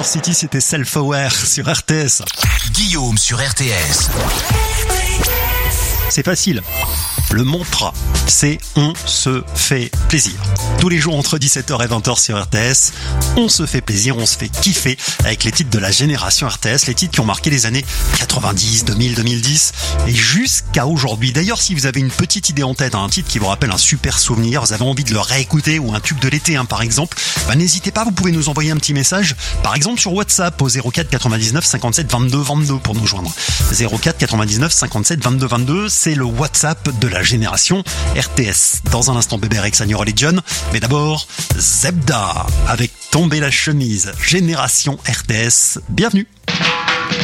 City, c'était Self-Aware sur RTS. Guillaume sur RTS. C'est facile. Le mantra, c'est on se fait plaisir. Tous les jours entre 17h et 20h sur RTS, on se fait plaisir, on se fait kiffer avec les titres de la génération RTS, les titres qui ont marqué les années 90, 2000, 2010 et jusqu'à aujourd'hui. D'ailleurs, si vous avez une petite idée en tête, un titre qui vous rappelle un super souvenir, vous avez envie de le réécouter ou un tube de l'été par exemple, n'hésitez pas, vous pouvez nous envoyer un petit message, par exemple sur WhatsApp au 04 99 57 22 22 pour nous joindre. 04 99 57 22 22, c'est le WhatsApp de la génération RTS. Dans un instant, Bébé Rex, New Religion, mais d'abord Zebda avec Tomber la chemise. Génération RTS, bienvenue.